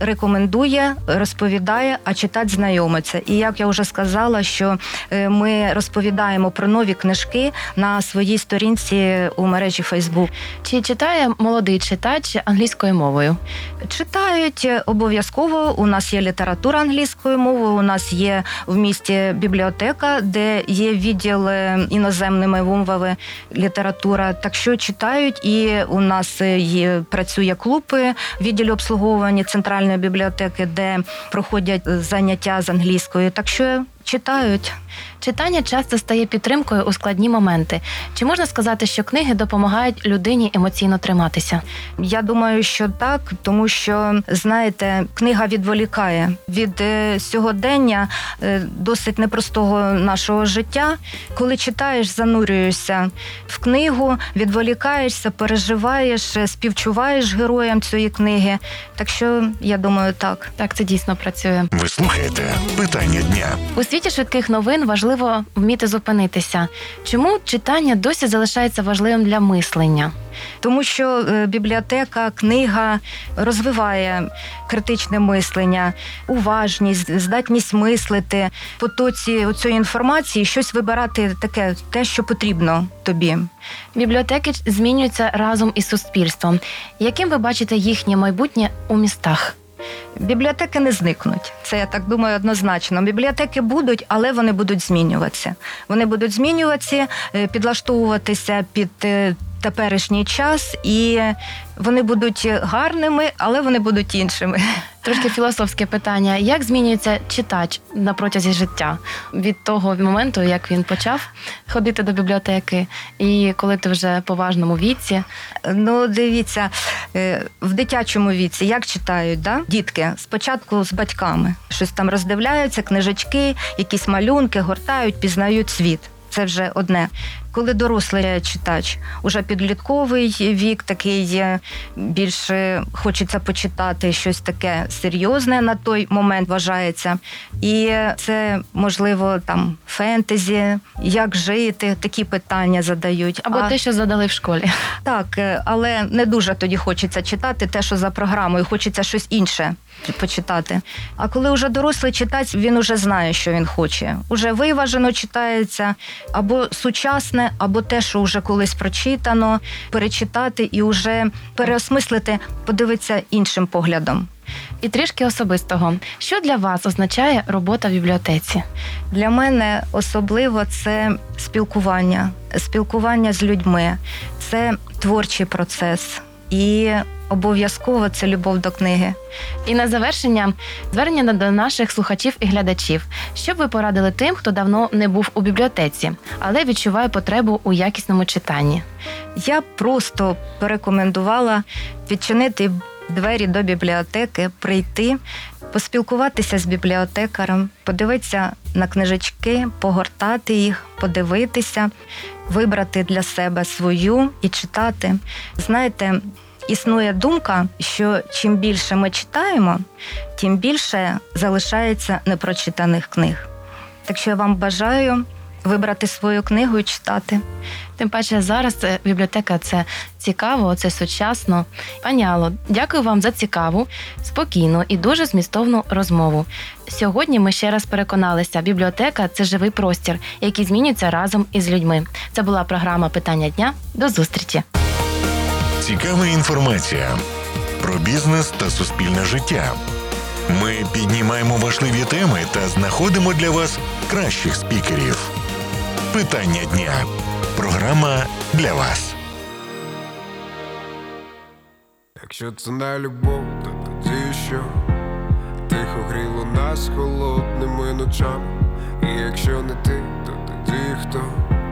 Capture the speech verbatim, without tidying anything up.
рекомендує, розповідає, а читати знайомиться. І як я вже сказала, що ми розповідаємо про нові книжки на своїй сторінці у мережі Facebook. Чи читає молодий читач англійською мовою? Читають обов'язково. У нас є література англійською мовою, у нас є в місті бібліотека, де є відділ іноземними мовами література. Так що читають, і у нас є, працює клуб відділі обслуговування центральної бібліотеки, де проходять заняття з англійською. Так що читають. Читання часто стає підтримкою у складні моменти. Чи можна сказати, що книги допомагають людині емоційно триматися? Я думаю, що так, тому що, знаєте, книга відволікає від е, сьогодення е, досить непростого нашого життя. Коли читаєш, занурюєшся в книгу, відволікаєшся, переживаєш, співчуваєш героям цієї книги. Так що, я думаю, так. Так, це дійсно працює. Ви слухаєте «Питання дня». У світі швидких новин важливо вміти зупинитися. Чому читання досі залишається важливим для мислення? Тому що бібліотека, книга розвиває критичне мислення, уважність, здатність мислити, в потоці цієї інформації щось вибирати таке, те, що потрібно тобі. Бібліотеки змінюються разом із суспільством. Яким ви бачите їхнє майбутнє у містах? Бібліотеки не зникнуть. Це, я так думаю, однозначно. Бібліотеки будуть, але вони будуть змінюватися. Вони будуть змінюватися, підлаштовуватися під теперішній час, і вони будуть гарними, але вони будуть іншими. Трошки філософське питання. Як змінюється читач на протязі життя? Від того моменту, як він почав ходити до бібліотеки, і коли ти вже в поважному віці? Ну, дивіться, в дитячому віці як читають, да? Дітки? Спочатку з батьками. Щось там роздивляються, книжечки, якісь малюнки, гортають, пізнають світ. Це вже одне. Коли дорослий читач, уже підлітковий вік, такий більше хочеться почитати щось таке серйозне на той момент вважається. І це, можливо, там фентезі, як жити, такі питання задають. Або а... те, що задали в школі. Так, але не дуже тоді хочеться читати те, що за програмою, хочеться щось інше почитати. А коли вже дорослий читач, він уже знає, що він хоче. Уже виважено читається, або сучасне, або те, що вже колись прочитано, перечитати і вже переосмислити, подивитися іншим поглядом. І трішки особистого. Що для вас означає робота в бібліотеці? Для мене особливо це спілкування. Спілкування з людьми. Це творчий процес. І обов'язково це любов до книги. І на завершення звернення до наших слухачів і глядачів. Що б ви порадили тим, хто давно не був у бібліотеці, але відчуває потребу у якісному читанні? Я просто порекомендувала відчинити двері до бібліотеки, прийти, поспілкуватися з бібліотекарем, подивитися на книжечки, погортати їх, подивитися, вибрати для себе свою і читати. Знаєте, існує думка, що чим більше ми читаємо, тим більше залишається непрочитаних книг. Так що я вам бажаю вибрати свою книгу і читати. Тим паче зараз бібліотека – це цікаво, це сучасно. Пані Алло, дякую вам за цікаву, спокійну і дуже змістовну розмову. Сьогодні ми ще раз переконалися, бібліотека – це живий простір, який змінюється разом із людьми. Це була програма «Питання дня». До зустрічі! Цікава інформація про бізнес та суспільне життя. Ми піднімаємо важливі теми та знаходимо для вас кращих спікерів. Питання дня. Програма для вас. Якщо це не любов, то тоді що? Тихо гріло нас холодними ночами. І якщо не ти, то тоді хто?